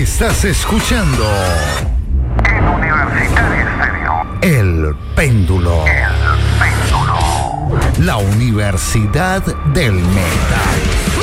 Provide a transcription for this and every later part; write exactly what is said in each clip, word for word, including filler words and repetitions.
Estás escuchando En Universitario Estéreo. El Péndulo. El Péndulo. La Universidad del Metal.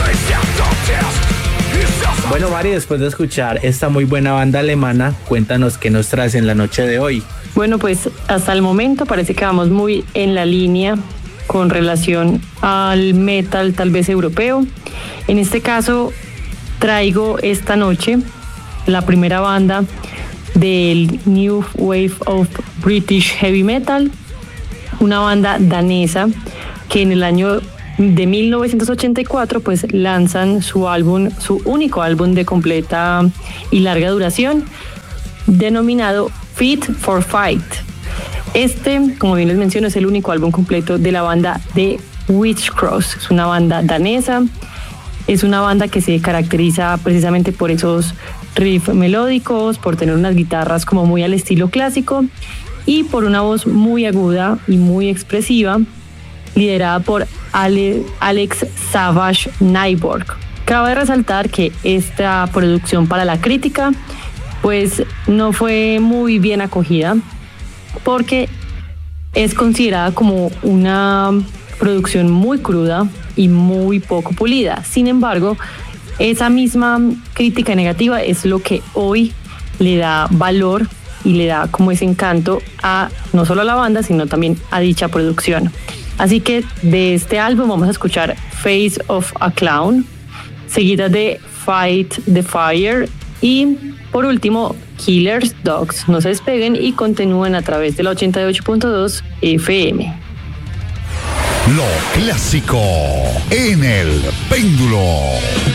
Bueno, Mari, después de escuchar esta muy buena banda alemana, cuéntanos qué nos traes en la noche de hoy. Bueno, pues hasta el momento parece que vamos muy en la línea con relación al metal tal vez europeo. En este caso traigo esta noche la primera banda del New Wave of British Heavy Metal, una banda danesa que en el año de mil novecientos ochenta y cuatro pues lanzan su álbum, su único álbum de completa y larga duración, denominado Fit for Fight. Este, como bien les menciono, es el único álbum completo de la banda de Witchcross. Es una banda danesa, es una banda que se caracteriza precisamente por esos riffs melódicos, por tener unas guitarras como muy al estilo clásico y por una voz muy aguda y muy expresiva, liderada por Ale, Alex Savage Nyborg. Cabe resaltar que esta producción para la crítica pues no fue muy bien acogida porque es considerada como una producción muy cruda y muy poco pulida. Sin embargo, esa misma crítica negativa es lo que hoy le da valor y le da como ese encanto a no solo a la banda, sino también a dicha producción. Así que de este álbum vamos a escuchar Face of a Clown, seguida de Fight the Fire y por último Killer's Dogs. No se despeguen y continúen a través de la ochenta y ocho punto dos F M. Lo clásico en El Péndulo.